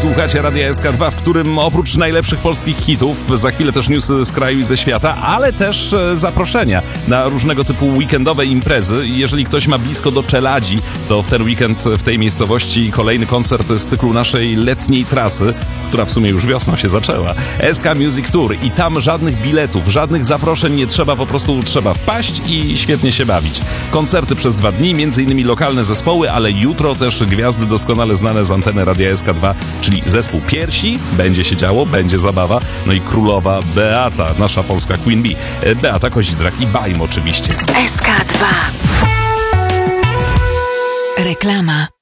Słuchacie Radia SK2, w którym oprócz najlepszych polskich hitów, za chwilę też newsy z kraju i ze świata, ale też zaproszenia na różnego typu weekendowe imprezy. Jeżeli ktoś ma blisko do Czeladzi, to w ten weekend w tej miejscowości kolejny koncert z cyklu naszej letniej trasy, która w sumie już wiosną się zaczęła. SK Music Tour i tam żadnych biletów, żadnych zaproszeń nie trzeba, po prostu trzeba wpaść i świetnie się bawić. Koncerty przez 2 dni, m.in. lokalne zespoły, ale jutro też gwiazdy doskonale znane z anteny Radia SK2, czyli zespół Piersi, będzie się działo, będzie zabawa, no i królowa Beata, nasza polska Queen Bee, Beata Kozidrak i Bajm oczywiście. SK2. Reklama.